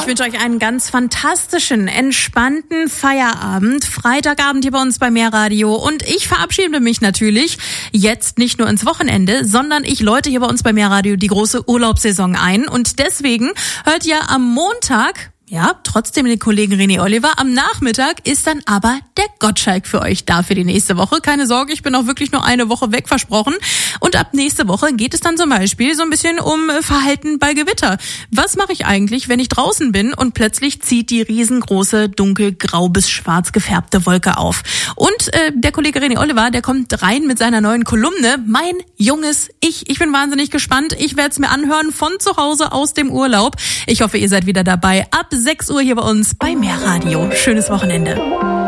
wünsche euch einen ganz fantastischen, entspannten Feierabend. Freitagabend hier bei uns bei Mehrradio. Und ich verabschiede mich natürlich jetzt nicht nur ins Wochenende, sondern ich läute hier bei uns bei Mehrradio die große Urlaubssaison ein. Und deswegen hört ihr am Montag, ja, trotzdem den Kollegen René Oliver. Am Nachmittag ist dann aber der Gottschalk für euch da für die nächste Woche. Keine Sorge, ich bin auch wirklich nur eine Woche weg, versprochen. Und ab nächste Woche geht es dann zum Beispiel so ein bisschen um Verhalten bei Gewitter. Was mache ich eigentlich, wenn ich draußen bin und plötzlich zieht die riesengroße, dunkelgrau bis schwarz gefärbte Wolke auf? Und der Kollege René Oliver, der kommt rein mit seiner neuen Kolumne, Mein junges Ich. Ich bin wahnsinnig gespannt. Ich werde es mir anhören von zu Hause aus dem Urlaub. Ich hoffe, ihr seid wieder dabei. Ab 6 Uhr hier bei uns bei Mehrradio. Schönes Wochenende.